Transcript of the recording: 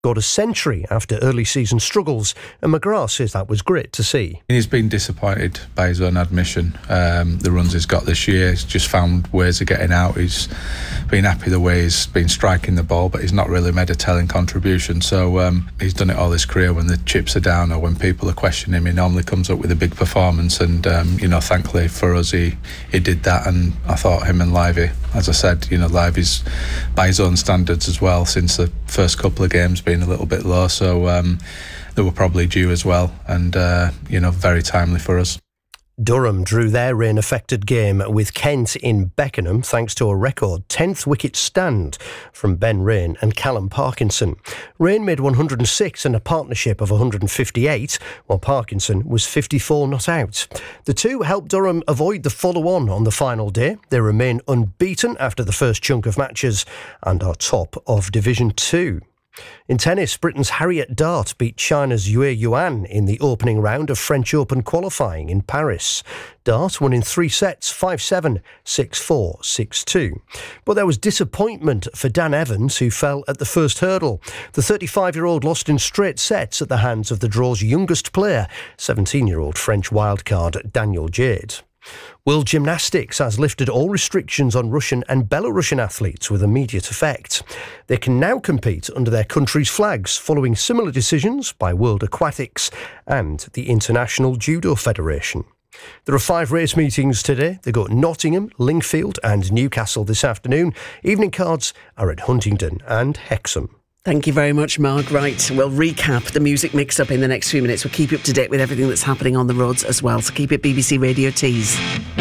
got a century after early season struggles, and McGrath says that was great to see. He's been disappointed by his own admission. The runs he's got this year, he's just found ways of getting out. He's been happy the way he's been striking the ball, but he's not really made a telling contribution. So he's done it all his career. When the chips are down or when people are questioning him, he normally comes up with a big performance, and thankfully for us he did that. And I thought him and Livy, as I said, Livy's by his own standards as well, since the first couple of games been a little bit low, so they were probably due as well, and very timely for us. Durham drew their rain-affected game with Kent in Beckenham thanks to a record 10th wicket stand from Ben Raine and Callum Parkinson. Raine made 106 in a partnership of 158, while Parkinson was 54 not out. The two helped Durham avoid the follow-on the final day. They remain unbeaten after the first chunk of matches and are top of Division 2. In tennis, Britain's Harriet Dart beat China's Yue Yuan in the opening round of French Open qualifying in Paris. Dart won in 3 sets, 5-7, 6-4, 6-2. But there was disappointment for Dan Evans, who fell at the first hurdle. The 35-year-old lost in straight sets at the hands of the draw's youngest player, 17-year-old French wildcard Daniel Jade. World Gymnastics has lifted all restrictions on Russian and Belarusian athletes with immediate effect. They can now compete under their country's flags, following similar decisions by World Aquatics and the International Judo Federation. There are 5 race meetings today. They go to Nottingham, Lingfield and Newcastle this afternoon. Evening cards are at Huntingdon and Hexham. Thank you very much, Mark. Right, we'll recap the music mix-up in the next few minutes. We'll keep you up to date with everything that's happening on the roads as well, so keep it BBC Radio Tees.